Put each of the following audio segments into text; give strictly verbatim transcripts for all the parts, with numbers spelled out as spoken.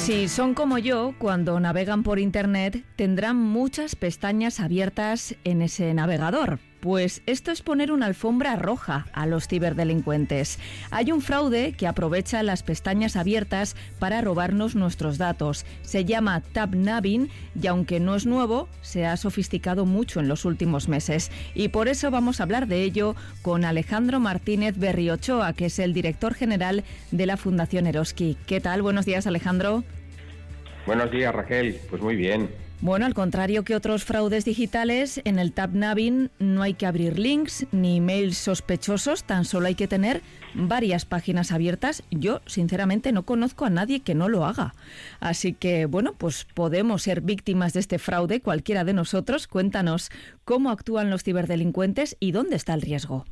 Si son como yo, cuando navegan por Internet, tendrán muchas pestañas abiertas en ese navegador. Pues esto es poner una alfombra roja a los ciberdelincuentes. Hay un fraude que aprovecha las pestañas abiertas para robarnos nuestros datos. Se llama tab-nabbing y aunque no es nuevo, se ha sofisticado mucho en los últimos meses. Y por eso vamos a hablar de ello con Alejandro Martínez Berriochoa, que es el director general de la Fundación Eroski. ¿Qué tal? Buenos días, Alejandro. Buenos días, Raquel. Pues muy bien. Bueno, al contrario que otros fraudes digitales, en el tab-nabbing no hay que abrir links ni emails sospechosos, tan solo hay que tener varias páginas abiertas. Yo, sinceramente, no conozco a nadie que no lo haga. Así que, bueno, pues podemos ser víctimas de este fraude, cualquiera de nosotros. Cuéntanos cómo actúan los ciberdelincuentes y dónde está el riesgo.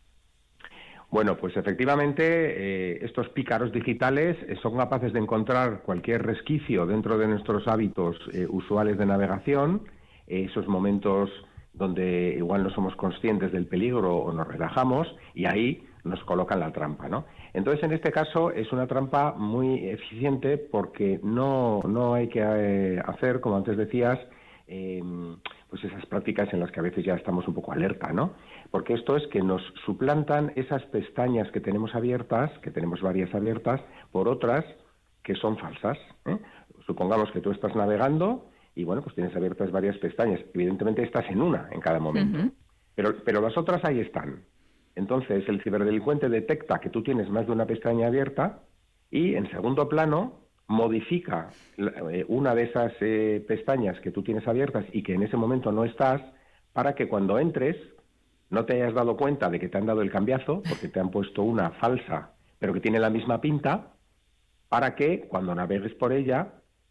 Bueno, pues efectivamente eh, estos pícaros digitales eh, son capaces de encontrar cualquier resquicio dentro de nuestros hábitos eh, usuales de navegación, eh, esos momentos donde igual no somos conscientes del peligro o nos relajamos y ahí nos colocan la trampa, ¿no? Entonces, en este caso es una trampa muy eficiente porque no, no hay que eh, hacer, como antes decías, eh, pues esas prácticas en las que a veces ya estamos un poco alerta, ¿no? Porque esto es que nos suplantan esas pestañas que tenemos abiertas, que tenemos varias abiertas, por otras que son falsas, ¿eh? Supongamos que tú estás navegando y, bueno, pues tienes abiertas varias pestañas. Evidentemente estás en una en cada momento, uh-huh. pero, pero las otras ahí están. Entonces el ciberdelincuente detecta que tú tienes más de una pestaña abierta y, en segundo plano, modifica eh, una de esas eh, pestañas que tú tienes abiertas y que en ese momento no estás, para que cuando entres no te hayas dado cuenta de que te han dado el cambiazo, porque te han puesto una falsa, pero que tiene la misma pinta, para que cuando navegues por ella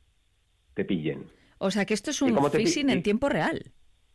te pillen. O sea que esto es un phishing en tiempo real.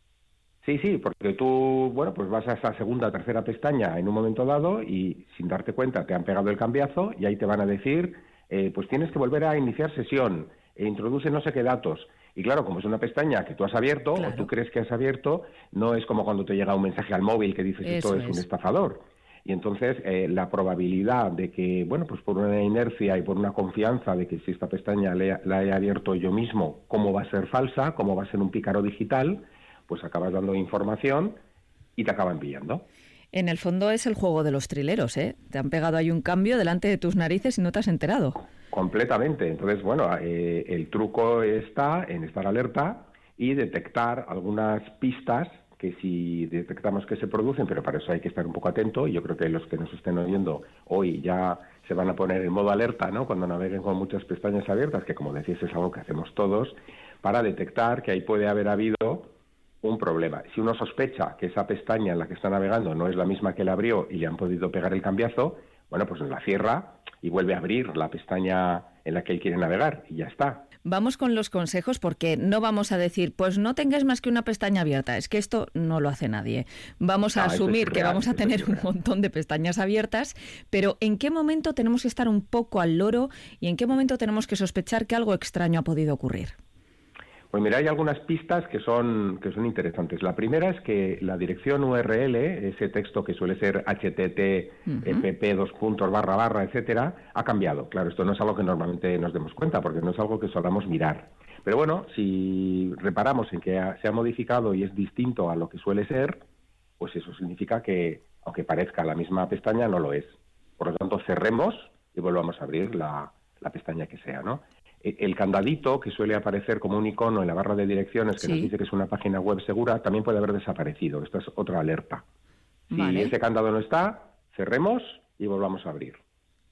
Sí, sí, porque tú, bueno, pues vas a esa segunda o tercera pestaña en un momento dado y sin darte cuenta te han pegado el cambiazo y ahí te van a decir, eh, pues tienes que volver a iniciar sesión, e introduce no sé qué datos. Y claro, como es una pestaña que tú has abierto, claro, o tú crees que has abierto, no es como cuando te llega un mensaje al móvil que dices esto es, es un estafador. Y entonces eh, la probabilidad de que, bueno, pues por una inercia y por una confianza de que si esta pestaña le, la he abierto yo mismo, cómo va a ser falsa, cómo va a ser un pícaro digital, pues acabas dando información y te acaban pillando. En el fondo es el juego de los trileros, ¿eh? Te han pegado ahí un cambio delante de tus narices y no te has enterado. Completamente. Entonces, bueno, eh, el truco está en estar alerta y detectar algunas pistas que si detectamos que se producen, pero para eso hay que estar un poco atento, y yo creo que los que nos estén oyendo hoy ya se van a poner en modo alerta, ¿no?, cuando naveguen con muchas pestañas abiertas, que como decís es algo que hacemos todos, para detectar que ahí puede haber habido un problema. Si uno sospecha que esa pestaña en la que está navegando no es la misma que la abrió y le han podido pegar el cambiazo, bueno, pues la cierra y vuelve a abrir la pestaña en la que él quiere navegar y ya está. Vamos con los consejos, porque no vamos a decir, pues no tengas más que una pestaña abierta. Es que esto no lo hace nadie. Vamos a no, asumir es real, que vamos a tener un montón de pestañas abiertas, pero ¿en qué momento tenemos que estar un poco al loro y en qué momento tenemos que sospechar que algo extraño ha podido ocurrir? Pues mira, hay algunas pistas que son que son interesantes. La primera es que la dirección U R L, ese texto que suele ser H T T P P dos puntos barra barra, etcétera, ha cambiado. Claro, esto no es algo que normalmente nos demos cuenta, porque no es algo que solamos mirar. Pero bueno, si reparamos en que se ha modificado y es distinto a lo que suele ser, pues eso significa que, aunque parezca la misma pestaña, no lo es. Por lo tanto, cerremos y volvamos a abrir la, la pestaña que sea, ¿no? El candadito que suele aparecer como un icono en la barra de direcciones que sí nos dice que es una página web segura, también puede haber desaparecido. Esta es otra alerta. Si vale. ese candado no está, cerremos y volvamos a abrir.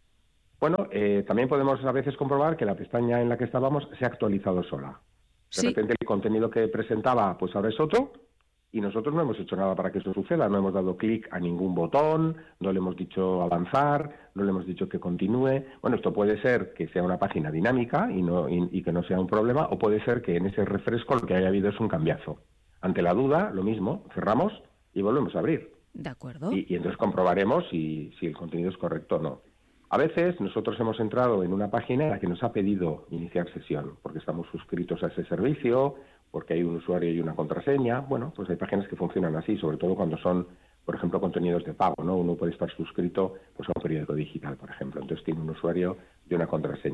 Bueno, eh, también podemos a veces comprobar que la pestaña en la que estábamos se ha actualizado sola. De sí. repente el contenido que presentaba pues ahora es otro, y nosotros no hemos hecho nada para que eso suceda. No hemos dado clic a ningún botón, no le hemos dicho avanzar, no le hemos dicho que continúe. Bueno, esto puede ser que sea una página dinámica y, no, y, y que no sea un problema, o puede ser que en ese refresco lo que haya habido es un cambiazo. Ante la duda, lo mismo, cerramos y volvemos a abrir. De acuerdo. Y, y entonces comprobaremos si, si el contenido es correcto o no. A veces nosotros hemos entrado en una página en la que nos ha pedido iniciar sesión, porque estamos suscritos a ese servicio, porque hay un usuario y una contraseña. Bueno, pues hay páginas que funcionan así, sobre todo cuando son, por ejemplo, contenidos de pago, ¿no? Uno puede estar suscrito pues a un periódico digital, por ejemplo, entonces tiene un usuario y una contraseña.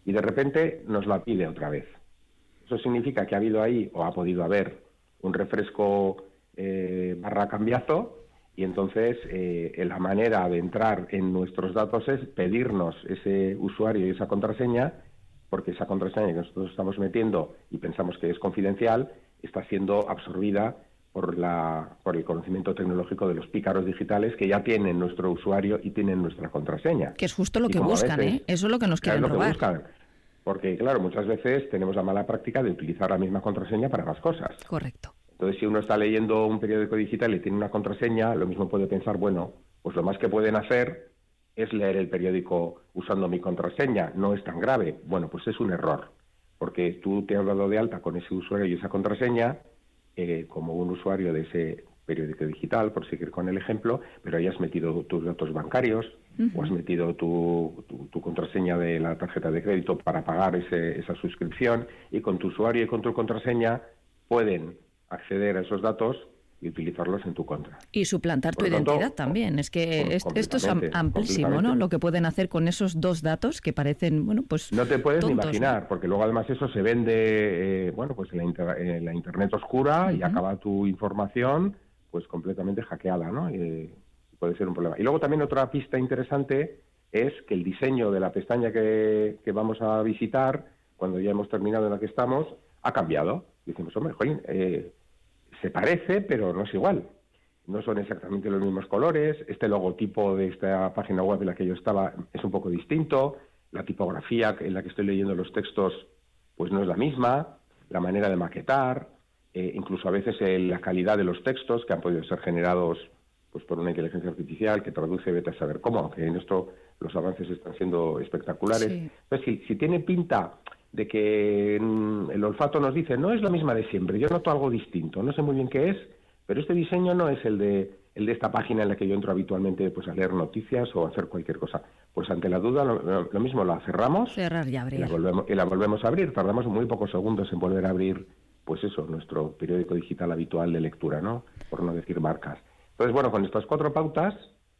y de repente nos la pide otra vez. Eso significa que ha habido ahí, o ha podido haber, un refresco eh, barra cambiazo, y entonces eh, la manera de entrar en nuestros datos es pedirnos ese usuario y esa contraseña, porque esa contraseña que nosotros estamos metiendo y pensamos que es confidencial, está siendo absorbida por, la, por el conocimiento tecnológico de los pícaros digitales que ya tienen nuestro usuario y tienen nuestra contraseña. Que es justo lo y que buscan, veces, ¿eh? Eso es lo que nos quieren claro, robar. Es lo que buscan. Porque, claro, muchas veces tenemos la mala práctica de utilizar la misma contraseña para las cosas. Correcto. Entonces, si uno está leyendo un periódico digital y tiene una contraseña, lo mismo puede pensar, bueno, pues lo más que pueden hacer es leer el periódico usando mi contraseña, no es tan grave. Bueno, pues es un error, porque tú te has dado de alta con ese usuario y esa contraseña eh, como un usuario de ese periódico digital, por seguir con el ejemplo, pero ahí has metido tus datos bancarios, uh-huh. o has metido tu, tu, tu contraseña de la tarjeta de crédito para pagar ese, esa suscripción, y con tu usuario y con tu contraseña pueden acceder a esos datos y utilizarlos en tu contra. Y suplantar tu identidad tanto, también. Es que es, esto es amplísimo, ¿no? Lo que pueden hacer con esos dos datos que parecen, bueno, pues no te puedes tontos, ni imaginar, ¿no? Porque luego además eso se vende, eh, bueno, pues en la, inter en la internet oscura, uh-huh. y acaba tu información pues completamente hackeada, ¿no? Eh, puede ser un problema. Y luego también otra pista interesante es que el diseño de la pestaña que, que vamos a visitar, cuando ya hemos terminado en la que estamos, ha cambiado. Decimos, hombre, jolín, eh, se parece, pero no es igual. No son exactamente los mismos colores. Este logotipo de esta página web en la que yo estaba es un poco distinto. La tipografía en la que estoy leyendo los textos pues no es la misma. La manera de maquetar, eh, incluso a veces eh, la calidad de los textos que han podido ser generados pues por una inteligencia artificial que traduce, vete a saber cómo, aunque en esto los avances están siendo espectaculares. Sí. Entonces, si, si tiene pinta de que el olfato nos dice, no es la misma de siempre, yo noto algo distinto, no sé muy bien qué es, pero este diseño no es el de el de esta página en la que yo entro habitualmente pues a leer noticias o a hacer cualquier cosa. Pues ante la duda, lo, lo mismo, la cerramos. Cerrar y abrir. Y la, volvemos, y la volvemos a abrir. Tardamos muy pocos segundos en volver a abrir, pues eso, nuestro periódico digital habitual de lectura, ¿no? Por no decir marcas. Entonces, bueno, con estas cuatro pautas,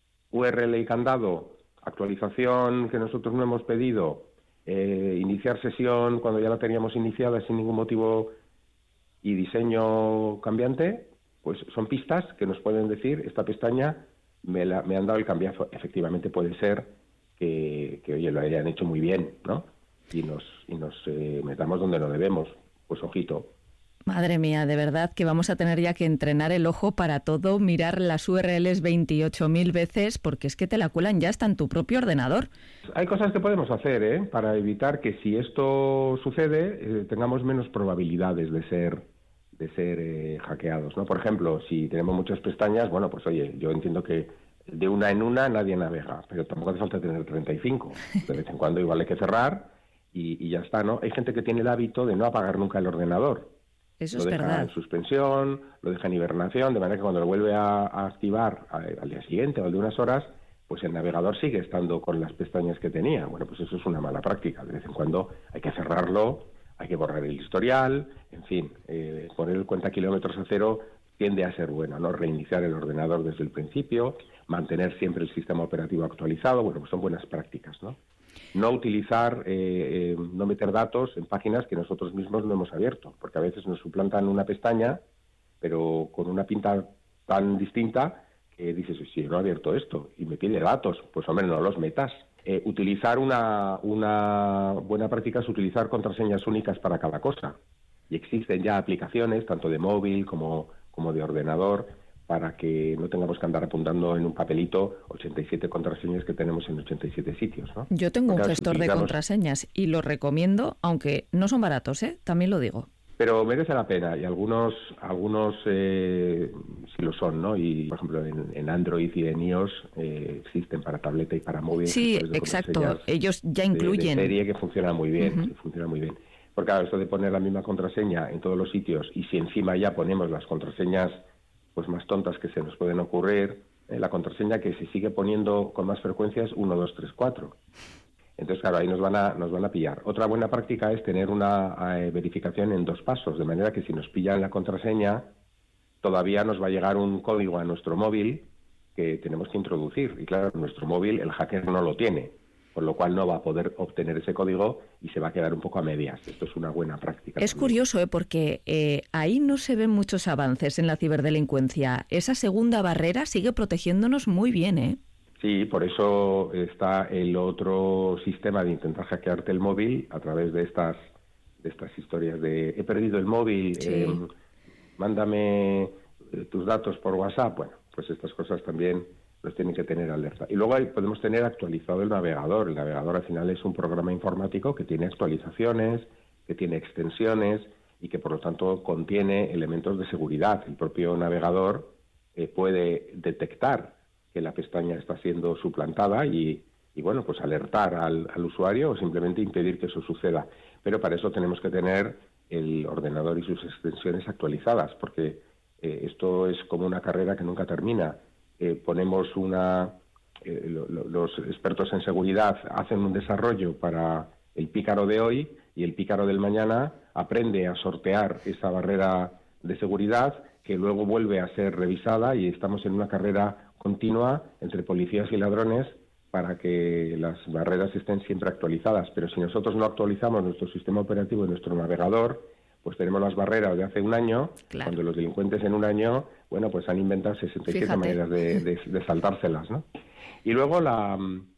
U R L y candado, actualización que nosotros no hemos pedido, Eh, iniciar sesión cuando ya la teníamos iniciada sin ningún motivo y diseño cambiante, pues son pistas que nos pueden decir, esta pestaña me, la, me han dado el cambiazo. Efectivamente puede ser que, que oye, lo hayan hecho muy bien, ¿no? Y nos, y nos eh, metamos donde no debemos. Pues ojito. Madre mía, de verdad que vamos a tener ya que entrenar el ojo para todo, mirar las U R Ls veintiocho mil veces, porque es que te la cuelan ya hasta en tu propio ordenador. Hay cosas que podemos hacer, ¿eh? Para evitar que si esto sucede, eh, tengamos menos probabilidades de ser de ser eh, hackeados, ¿no? Por ejemplo, si tenemos muchas pestañas, bueno, pues oye, yo entiendo que de una en una nadie navega, pero tampoco hace falta tener treinta y cinco. De vez en cuando igual hay que cerrar y, y ya está, ¿no? Hay gente que tiene el hábito de no apagar nunca el ordenador. Eso lo es deja verdad. en suspensión, lo deja en hibernación, de manera que cuando lo vuelve a, a activar a, al día siguiente o al de unas horas, pues el navegador sigue estando con las pestañas que tenía. Bueno, pues eso es una mala práctica. De vez en cuando hay que cerrarlo, hay que borrar el historial, en fin, eh, poner el cuenta kilómetros a cero tiende a ser bueno, ¿no? Reiniciar el ordenador desde el principio, mantener siempre el sistema operativo actualizado, bueno, pues son buenas prácticas, ¿no? No utilizar, eh, eh, no meter datos en páginas que nosotros mismos no hemos abierto, porque a veces nos suplantan una pestaña, pero con una pinta tan distinta que dices, sí, no he abierto esto y me pide datos, pues hombre, no los metas. Eh, utilizar una, una buena práctica es utilizar contraseñas únicas para cada cosa. Y existen ya aplicaciones, tanto de móvil como, como de ordenador, para que no tengamos que andar apuntando en un papelito ochenta y siete contraseñas que tenemos en ochenta y siete sitios, ¿no? Yo tengo Porque un gestor utilizamos... de contraseñas y lo recomiendo, aunque no son baratos, ¿eh? También lo digo. Pero merece la pena y algunos algunos eh, sí lo son, ¿no? Y, por ejemplo, en, en Android y en iOS eh, existen para tableta y para móvil. Sí, exacto. Ellos ya incluyen. De, de serie que funciona muy bien, uh-huh. sí, funciona muy bien. Porque claro, esto de poner la misma contraseña en todos los sitios y si encima ya ponemos las contraseñas pues más tontas que se nos pueden ocurrir, eh, la contraseña que se sigue poniendo con más frecuencia es uno, dos, tres, cuatro. Entonces, claro, ahí nos van a nos van a pillar. Otra buena práctica es tener una eh, verificación en dos pasos, de manera que si nos pillan la contraseña, todavía nos va a llegar un código a nuestro móvil que tenemos que introducir. Y claro, nuestro móvil el hacker no lo tiene. con lo cual no va a poder obtener ese código y se va a quedar un poco a medias. Esto es una buena práctica. Es también. curioso, ¿eh? porque eh, ahí no se ven muchos avances en la ciberdelincuencia. Esa segunda barrera sigue protegiéndonos muy bien, ¿eh? Sí, por eso está el otro sistema de intentar hackearte el móvil a través de estas de estas historias de he perdido el móvil, sí. eh, mándame tus datos por WhatsApp. Bueno, pues estas cosas también los tienen que tener alerta. Y luego ahí podemos tener actualizado el navegador. El navegador al final es un programa informático que tiene actualizaciones, que tiene extensiones y que por lo tanto contiene elementos de seguridad. El propio navegador eh, puede detectar que la pestaña está siendo suplantada y, y bueno, pues alertar al, al usuario o simplemente impedir que eso suceda. Pero para eso tenemos que tener el ordenador y sus extensiones actualizadas, porque eh, esto es como una carrera que nunca termina. Eh, ponemos una... Eh, lo, lo, los expertos en seguridad hacen un desarrollo para el pícaro de hoy y el pícaro del mañana aprende a sortear esa barrera de seguridad que luego vuelve a ser revisada y estamos en una carrera continua entre policías y ladrones para que las barreras estén siempre actualizadas. Pero si nosotros no actualizamos nuestro sistema operativo y nuestro navegador, pues tenemos las barreras de hace un año, claro. Cuando los delincuentes en un año, bueno, pues han inventado sesenta y siete Fíjate. maneras de, de, de saltárselas, ¿no? Y luego la,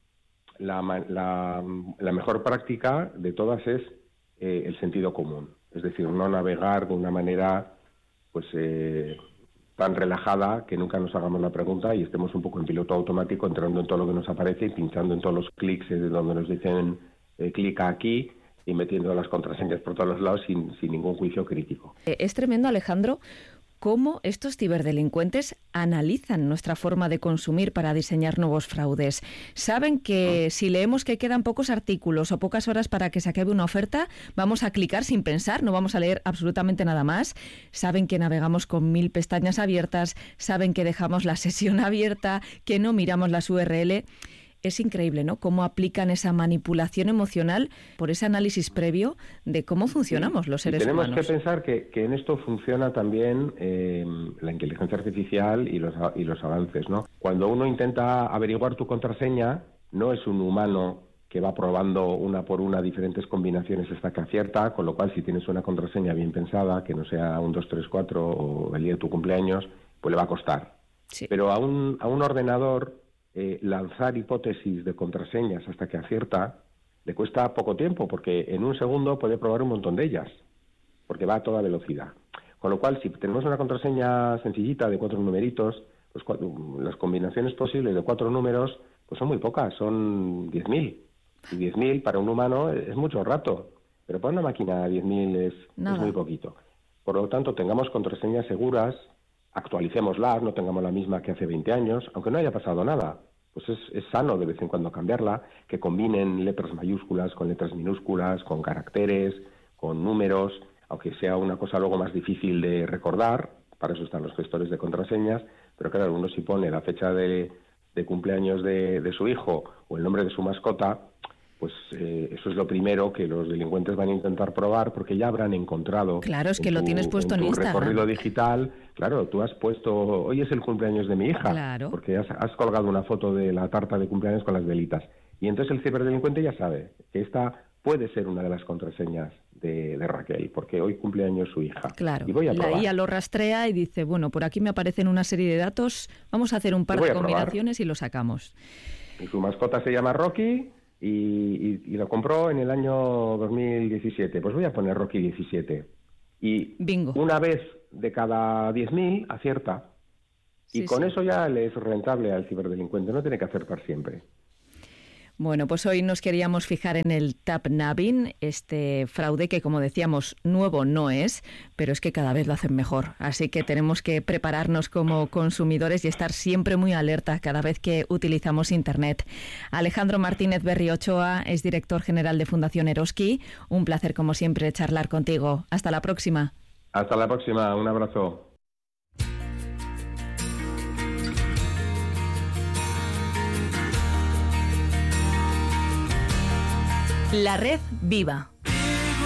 la, la, la mejor práctica de todas es eh, el sentido común. Es decir, no navegar de una manera, pues... Eh, tan relajada que nunca nos hagamos la pregunta y estemos un poco en piloto automático entrando en todo lo que nos aparece y pinchando en todos los clics de donde nos dicen eh, clica aquí y metiendo las contraseñas por todos los lados sin, sin ningún juicio crítico. Es tremendo, Alejandro, cómo estos ciberdelincuentes analizan nuestra forma de consumir para diseñar nuevos fraudes. Saben que si leemos que quedan pocos artículos o pocas horas para que se acabe una oferta, vamos a clicar sin pensar, no vamos a leer absolutamente nada más. Saben que navegamos con mil pestañas abiertas, saben que dejamos la sesión abierta, que no miramos las U R L. Es increíble, ¿no?, cómo aplican esa manipulación emocional por ese análisis previo de cómo funcionamos sí, los seres tenemos humanos. Tenemos que pensar que, que en esto funciona también eh, la inteligencia artificial y los, y los avances, ¿no? Cuando uno intenta averiguar tu contraseña, no es un humano que va probando una por una diferentes combinaciones hasta que acierta, con lo cual si tienes una contraseña bien pensada, que no sea un dos tres cuatro o el día de tu cumpleaños, pues le va a costar. Sí. Pero a un, a un ordenador... Eh, lanzar hipótesis de contraseñas hasta que acierta le cuesta poco tiempo porque en un segundo puede probar un montón de ellas porque va a toda velocidad, con lo cual si tenemos una contraseña sencillita de cuatro numeritos, pues cuatro, las combinaciones posibles de cuatro números pues son muy pocas, son diez mil y diez mil para un humano es mucho rato, pero para una máquina diez mil es, es muy poquito. Por lo tanto, tengamos contraseñas seguras, actualicémoslas, no tengamos la misma que hace veinte años, aunque no haya pasado nada. Pues es, es sano de vez en cuando cambiarla, que combinen letras mayúsculas con letras minúsculas, con caracteres, con números, aunque sea una cosa luego más difícil de recordar, para eso están los gestores de contraseñas, pero claro, uno si pone la fecha de, de cumpleaños de, de su hijo o el nombre de su mascota, pues eh, eso es lo primero que los delincuentes van a intentar probar porque ya habrán encontrado. Claro, es que tu, lo tienes puesto en, en tu Instagram. recorrido digital. Claro, tú has puesto, hoy es el cumpleaños de mi hija, claro. Porque has, has colgado una foto de la tarta de cumpleaños con las velitas. Y entonces el ciberdelincuente ya sabe que esta puede ser una de las contraseñas de, de Raquel, porque hoy cumpleaños su hija. Claro, y voy a probar. La I A lo rastrea y dice, bueno, por aquí me aparecen una serie de datos, vamos a hacer un par de combinaciones y lo sacamos. Y su mascota se llama Rocky... Y, y, y lo compró en el año dos mil diecisiete. Pues voy a poner Rocky diecisiete. Y Bingo. Una vez de cada diez mil acierta. Y sí, con sí. eso ya le es rentable al ciberdelincuente. No tiene que acertar siempre. Bueno, pues hoy nos queríamos fijar en el tap-nabbing, este fraude que, como decíamos, nuevo no es, pero es que cada vez lo hacen mejor. Así que tenemos que prepararnos como consumidores y estar siempre muy alerta cada vez que utilizamos Internet. Alejandro Martínez Berriochoa es director general de Fundación Eroski. Un placer, como siempre, charlar contigo. Hasta la próxima. Hasta la próxima. Un abrazo. La red viva.